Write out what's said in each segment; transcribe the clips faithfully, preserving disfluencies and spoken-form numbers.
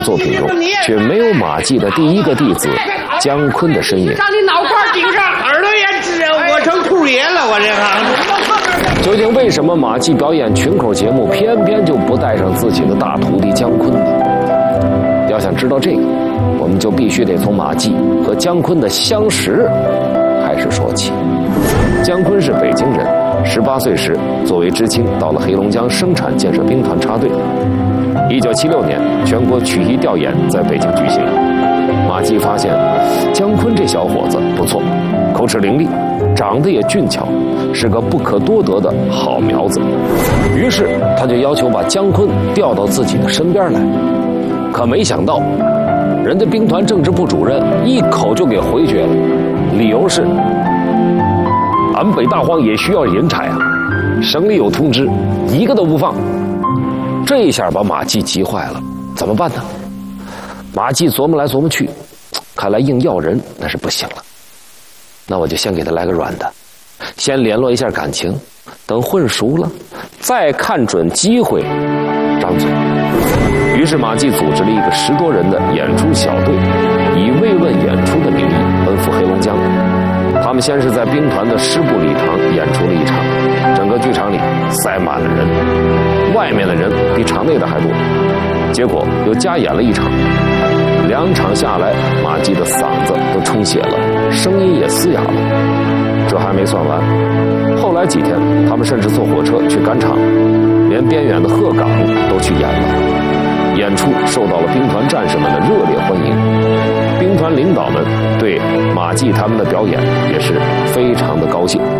作品中却没有马季的第一个弟子姜昆的身影。 让你脑瓜顶上，耳朵也直，我成兔爷了，我这行。 究竟为什么马季表演群口节目，偏偏就不带上自己的大徒弟姜昆呢？要想知道这个，我们就必须得从马季和姜昆的相识开始说起。姜昆是北京人，十八岁时作为知青到了黑龙江生产建设兵团插队。一九七六年，全国曲艺调研在北京举行。马季发现姜昆这小伙子不错，口齿伶俐，长得也俊俏，是个不可多得的好苗子。于是他就要求把姜昆调到自己的身边来。可没想到，人家兵团政治部主任一口就给回绝了，理由是俺北大荒也需要人才啊，省里有通知，一个都不放。这一下把马季急坏了，怎么办呢？马季琢磨来琢磨去，看来硬要人那是不行了。那我就先给他来个软的，先联络一下感情，等混熟了，再看准机会张嘴。于是马季组织了一个十多人的演出小队，以慰问演出的名义奔赴黑龙江。他们先是在兵团的师部礼堂演出了一场，整个剧场里塞满了人，外面的人比场内的还多。结果又加演了一场，两场下来，马季的嗓子都充血了，声音也嘶哑了。这还没算完，后来几天他们甚至坐火车去赶场，连边远的鹤岗都去演了。演出受到了兵团战士们的热烈欢迎，兵团领导们对马季他们的表演也是非常的高兴。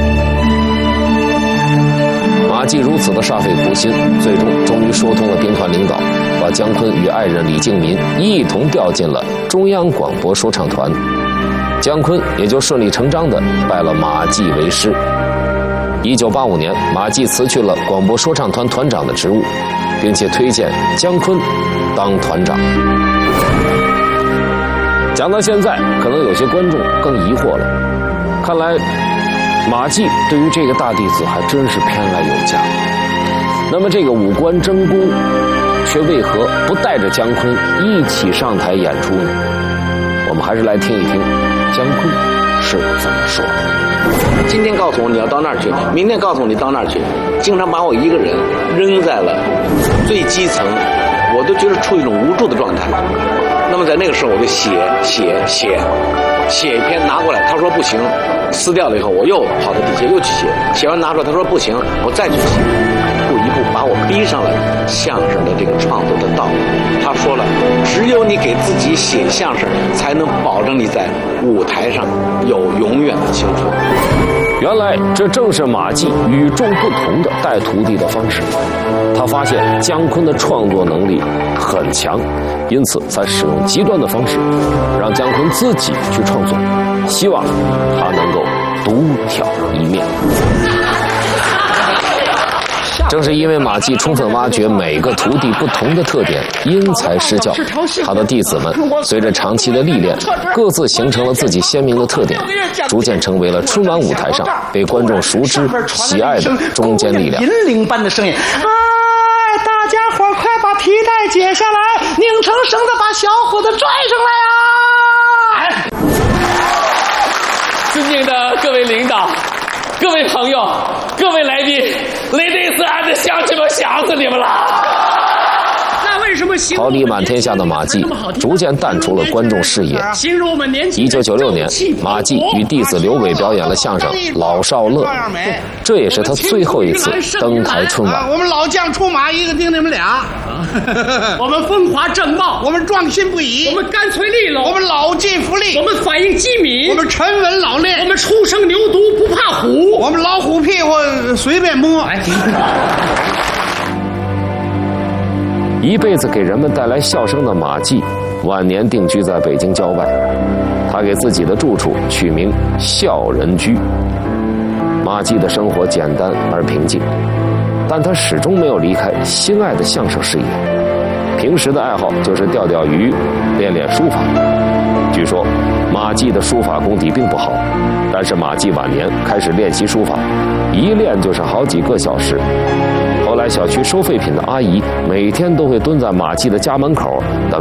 马季如此的煞费苦心，最终终于说通了兵团领导，把姜昆与爱人李敬民一同调进了中央广播说唱团，姜昆也就顺理成章地拜了马季为师。一九八五年，马季辞去了广播说唱团团长的职务，并且推荐姜昆当团长。讲到现在，可能有些观众更疑惑了，看来马季对于这个大弟子还真是偏爱有加。那么这个五官争功，却为何不带着姜昆一起上台演出呢？我们还是来听一听姜昆是怎么说的。 今天告诉我你要到那儿去，明天告诉我你到那儿去，经常把我一个人扔在了最基层，我都觉得处于一种无助的状态。那么在那个时候，我就写写写写一篇拿过来，他说不行，撕掉了以后，我又跑到底下又去写，写完拿出来，他说不行，我再去写，一步一步把我逼上了相声的这个创作的道路。他说了，只有你给自己写相声，才能保证你在舞台上有永远的青春。 原来这正是马季与众不同的带徒弟的方式。他发现姜昆的创作能力很强，因此才使用极端的方式，让姜昆自己去创作，希望他能够独挑一面。正是因为马季充分挖掘每个徒弟不同的特点，因材施教，他的弟子们随着长期的历练，各自形成了自己鲜明的特点，逐渐成为了春晚舞台上被观众熟知喜爱的中坚力量。 银铃般的声音，哎，大家伙快把皮带解下来，拧成绳子把小伙子拽上来啊！ 尊敬的各位领导、各位朋友、各位来宾 ，Ladies and 乡亲们，想死你们了！ 那为什么桃李满天下的马季逐渐淡出了观众视野。一九九六年，马季与弟子刘伟表演了相声《老少乐》，这也是他最后一次登台春晚。 我们老将出马，一个顶你们俩。 我们风华正茂， 我们壮心不已， 我们干脆利落， 我们老骥伏枥， 我们反应机敏， 我们沉稳老练， 我们初生牛犊不怕虎， 我们老虎屁股随便摸。哎， 一辈子给人们带来笑声的马季，晚年定居在北京郊外。他给自己的住处取名笑人居。马季的生活简单而平静，但他始终没有离开心爱的相声事业。平时的爱好就是钓钓鱼，练练书法。据说马季的书法功底并不好，但是马季晚年开始练习书法，一练就是好几个小时。后后来，小区收废品的阿姨每天都会蹲在马季的家门口等